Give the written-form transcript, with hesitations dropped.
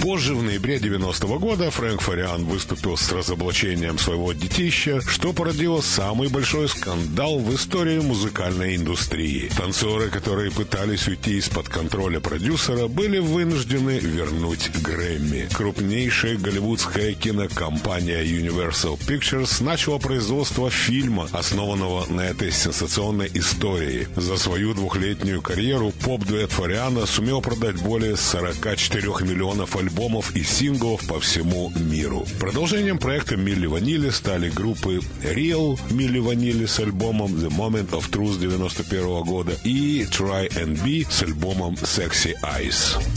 Позже, в ноябре 90-го года, Фрэнк Фариан выступил с разоблачением своего детища, что породило самый большой скандал в истории музыкальной индустрии. Танцоры, которые пытались уйти из-под контроля продюсера, были вынуждены вернуть Грэмми. Крупнейшая голливудская кинокомпания Universal Pictures начала производство фильма, основанного на этой сенсационной истории. За свою двухлетнюю карьеру поп-дуэт Фариана сумел продать более 44 миллионов альбомов и синглов по всему миру. Продолжением проекта Milli Vanilli стали группы Real Milli Vanilli с альбомом The Moment of Truth 91 года и Try and Be с альбомом Sexy Eyes.